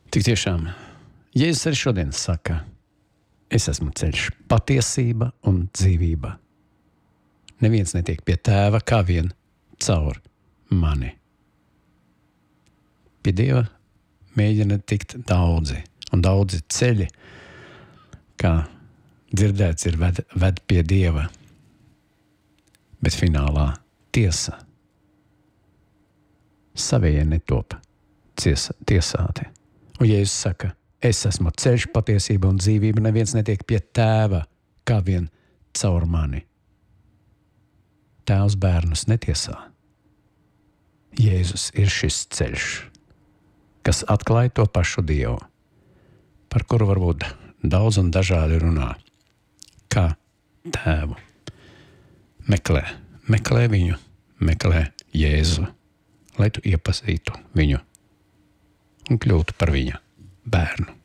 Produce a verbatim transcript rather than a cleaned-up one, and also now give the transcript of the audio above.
Tik tiešām, Jēzus arī šodien saka, es esmu ceļš, patiesība un dzīvība. Neviens netiek pie tēva kā vien caur mani. Pie Dieva mēģina tikt daudzi, un daudzi ceļi, kā dzirdēts, ir ved, ved pie Dieva. Bet finālā tiesa. Savējie netop ciesa, tiesāti. Un Jēzus saka, es esmu ceļš, patiesība un dzīvība, neviens netiek pie tēva kā vien caur mani. Tēvs bērnus netiesā. Jēzus ir šis ceļš, kas atklāja to pašu Dievu, par kuru varbūt daudz un dažādi runā, kā tēvu. Meklē, meklē viņu, meklē Jēzu, lai tu iepazītu viņu un kļūtu par viņa bērnu.